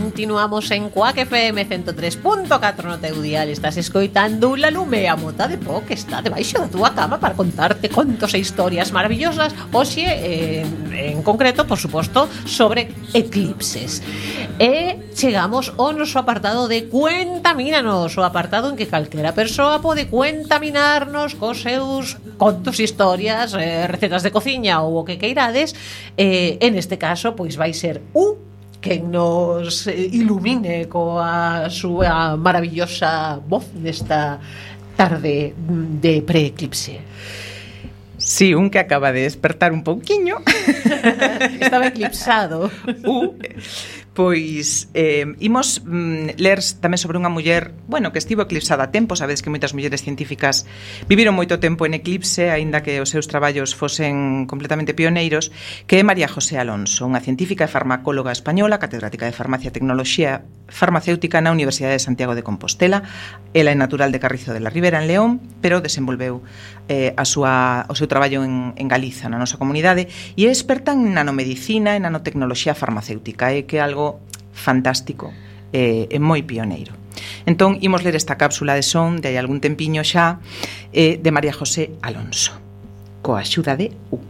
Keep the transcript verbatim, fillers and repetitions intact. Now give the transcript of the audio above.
continuamos en Quack F M ciento tres punto catro no teu dial. Estás escoitando La Lume, a mota de po que está debaixo da túa cama para contarte contos e historias maravillosas. Oxe, eh, en concreto, por suposto, sobre eclipses. E chegamos ao noso apartado de Cuentamínanos, o apartado en que calquera persoa pode cuentaminarnos cos seus contos, historias, eh, recetas de cociña ou o que queirades. Eh, en este caso, pois vai ser u que nos ilumine coa súa maravillosa voz nesta tarde de preeclipse. Sí, un que acaba de despertar un pouquiño. Estaba eclipsado. Uh, pois eh, imos mm, ler tamén sobre unha muller, bueno, que estivo eclipsada a tempo. Sabedes que moitas mulleres científicas viviron moito tempo en eclipse, aínda que os seus traballos fosen completamente pioneiros, que é María José Alonso, unha científica e farmacóloga española, catedrática de Farmacia e Tecnoloxía Farmacéutica na Universidade de Santiago de Compostela. Ela é natural de Carrizo de la Ribera, en León, pero desenvolveu eh, a súa, o seu traballo en, en Galiza, na nosa comunidade, e é experta en nanomedicina e nanotecnoloxía farmacéutica, e que é algo fantástico e eh, moi pioneiro. Entón, imos ler esta cápsula de son de hai algún tempiño xa, eh, de María José Alonso, coa axuda de U.